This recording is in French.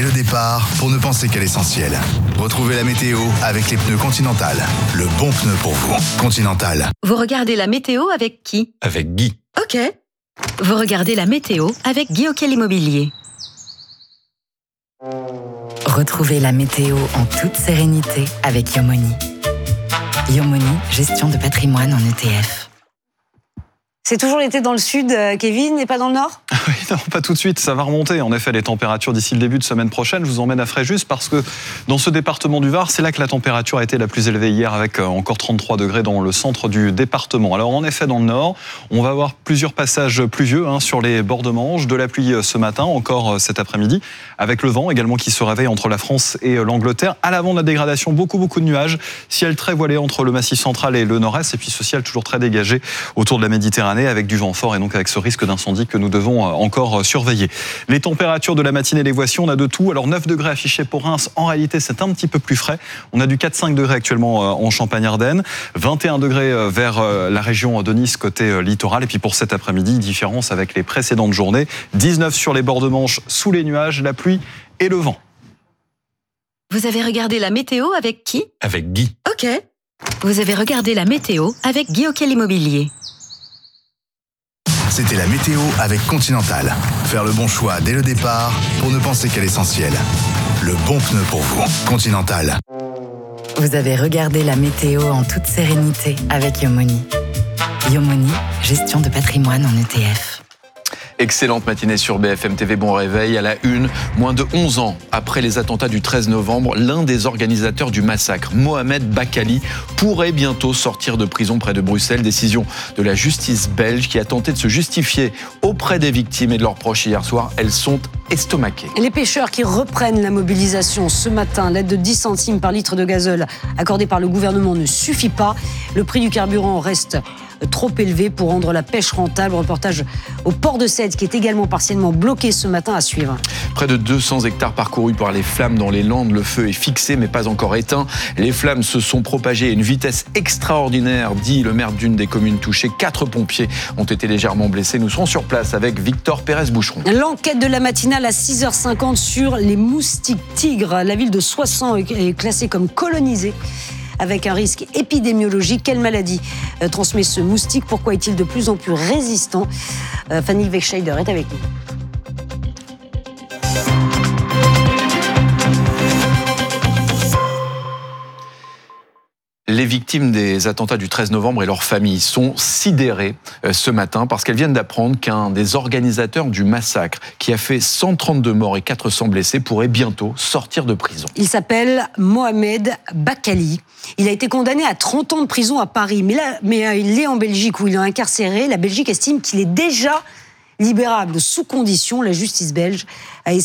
dès le départ pour ne penser qu'à l'essentiel. Retrouvez la météo avec les pneus Continental. Le bon pneu pour vous. Continental. Vous regardez la météo avec qui ? Avec Guy. Ok. Vous regardez la météo avec Guy Auquel Immobilier. Retrouvez la météo en toute sérénité avec Yomoni. Yomoni, gestion de patrimoine en ETF. C'est toujours l'été dans le sud, Kevin, et pas dans le nord ? Oui, non, pas tout de suite, ça va remonter. En effet, les températures d'ici le début de semaine prochaine, je vous emmène à Fréjus parce que dans ce département du Var, c'est là que la température a été la plus élevée hier avec encore 33 degrés dans le centre du département. Alors en effet, dans le nord, on va avoir plusieurs passages pluvieux sur les bords de Manche, de la pluie ce matin, encore cet après-midi, avec le vent également qui se réveille entre la France et l'Angleterre. À l'avant de la dégradation, beaucoup de nuages, ciel très voilé entre le Massif central et le nord-est, et puis ce ciel toujours très dégagé autour de la Méditerranée, avec du vent fort et donc avec ce risque d'incendie que nous devons encore surveiller. Les températures de la matinée, les voici, on a de tout. Alors 9 degrés affichés pour Reims, en réalité c'est un petit peu plus frais. On a du 4-5 degrés actuellement en Champagne-Ardenne, 21 degrés vers la région de Nice côté littoral. Et puis pour cet après-midi, différence avec les précédentes journées, 19 sur les bords de Manche, sous les nuages, la pluie et le vent. Vous avez regardé la météo avec qui ? Avec Guy. Ok. Vous avez regardé la météo avec Guy Auquel Immobilier. C'était la météo avec Continental. Faire le bon choix dès le départ pour ne penser qu'à l'essentiel. Le bon pneu pour vous. Continental. Vous avez regardé la météo en toute sérénité avec Yomoni. Yomoni, gestion de patrimoine en ETF. Excellente matinée sur BFM TV, bon réveil. À la une, moins de 11 ans après les attentats du 13 novembre, l'un des organisateurs du massacre, Mohamed Bakkali, pourrait bientôt sortir de prison près de Bruxelles. Décision de la justice belge qui a tenté de se justifier auprès des victimes et de leurs proches hier soir. Elles sont estomaquées. Les pêcheurs qui reprennent la mobilisation ce matin, l'aide de 10 centimes par litre de gazole accordée par le gouvernement ne suffit pas. Le prix du carburant reste trop élevé pour rendre la pêche rentable. Reportage au port de Sète qui est également partiellement bloqué ce matin à suivre. Près de 200 hectares parcourus par les flammes dans les Landes. Le feu est fixé mais pas encore éteint. Les flammes se sont propagées à une vitesse extraordinaire, dit le maire d'une des communes touchées. 4 pompiers ont été légèrement blessés. Nous serons sur place avec Victor Pérez-Boucheron. L'enquête de la matinale à 6h50 sur les moustiques tigres. La ville de Soissons est classée comme colonisée avec un risque épidémiologique. Quelle maladie transmet ce moustique ? Pourquoi est-il de plus en plus résistant ? Fanny Wegscheider est avec nous. Les victimes des attentats du 13 novembre et leurs familles sont sidérées ce matin parce qu'elles viennent d'apprendre qu'un des organisateurs du massacre, qui a fait 132 morts et 400 blessés, pourrait bientôt sortir de prison. Il s'appelle Mohamed Bakkali. Il a été condamné à 30 ans de prison à Paris. Mais il est en Belgique où il est incarcéré. La Belgique estime qu'il est déjà libérable sous condition. La justice belge a